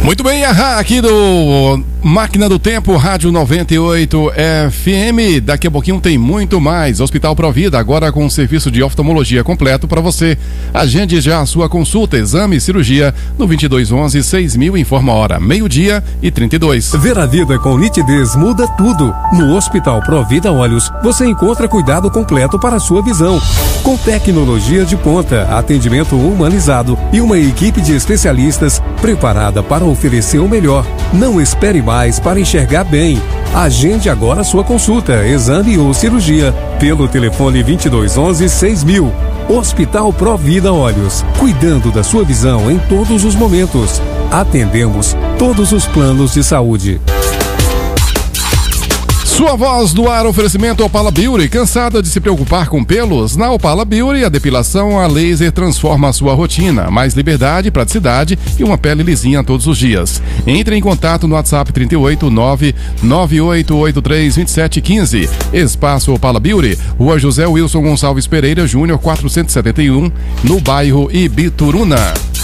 Muito bem, aqui do Máquina do Tempo, Rádio 98 FM. Daqui a pouquinho tem muito mais. Hospital Provida, agora com um serviço de oftalmologia completo para você. Agende já a sua consulta, exame e cirurgia no 2211-6000, informa a hora, 12:32. Ver a vida com nitidez muda tudo. No Hospital Provida Olhos, você encontra cuidado completo para a sua visão. Com tecnologia de ponta, atendimento humanizado e uma equipe de especialistas preparada para oferecer o melhor. Não espere mais para enxergar bem. Agende agora sua consulta, exame ou cirurgia pelo telefone 2211-6000. Hospital Provida Olhos, cuidando da sua visão em todos os momentos. Atendemos todos os planos de saúde. Sua voz no ar, oferecimento Opala Beauty. Cansada de se preocupar com pelos? Na Opala Beauty, a depilação a laser transforma a sua rotina. Mais liberdade, praticidade e uma pele lisinha todos os dias. Entre em contato no WhatsApp 389-9883-2715. Espaço Opala Beauty, Rua José Wilson Gonçalves Pereira Júnior, 471, no bairro Ibituruna.